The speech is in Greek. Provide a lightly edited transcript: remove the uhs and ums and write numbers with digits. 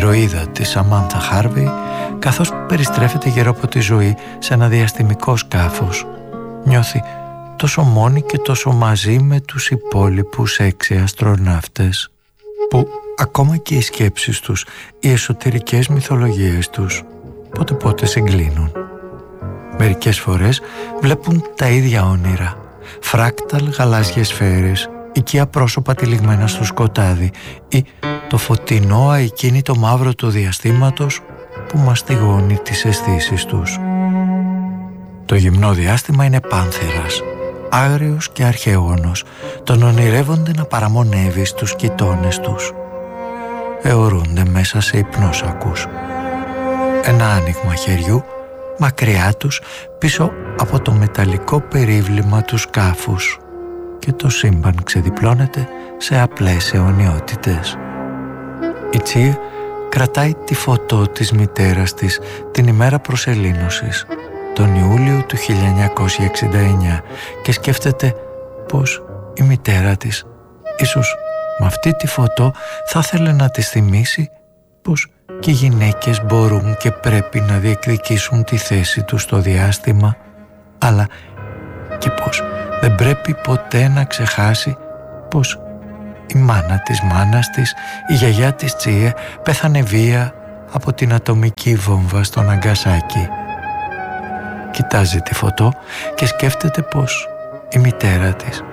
ηρωίδα της Σαμάνθα Χάρβεϊ, καθώς περιστρέφεται γύρω από τη ζωή σε ένα διαστημικό σκάφος. Νιώθει τόσο μόνη και τόσο μαζί με τους υπόλοιπους 6 αστροναύτες, που ακόμα και οι σκέψεις τους, οι εσωτερικές μυθολογίες τους, πότε συγκλίνουν. Μερικές φορές βλέπουν τα ίδια όνειρα, φράκταλ γαλάζιες σφαίρες, οικεία πρόσωπα τυλιγμένα στο σκοτάδι ή το φωτεινό ακίνητο μαύρο του διαστήματος που μαστιγώνει τις αισθήσεις τους. Το γυμνό διάστημα είναι πάνθερας, άγριος και αρχαίγονος, τον ονειρεύονται να παραμονεύει στους κοιτώνες τους. Αιωρούνται μέσα σε υπνόσακους. Ένα άνοιγμα χεριού μακριά τους πίσω από το μεταλλικό περίβλημα του σκάφους και το σύμπαν ξεδιπλώνεται σε απλές αιωνιότητες. Η Τσίε κρατάει τη φωτό της μητέρας της την ημέρα προσελήνωσης, τον Ιούλιο του 1969, και σκέφτεται πως η μητέρα της ίσως με αυτή τη φωτό θα ήθελε να της θυμίσει πως και οι γυναίκες μπορούν και πρέπει να διεκδικήσουν τη θέση τους στο διάστημα, αλλά και πως δεν πρέπει ποτέ να ξεχάσει πως η μάνα της μάνας της, η γιαγιά της Τσίε, πέθανε βία από την ατομική βόμβα στο Ναγκασάκι. Κοιτάζει τη φωτό και σκέφτεται πως η μητέρα της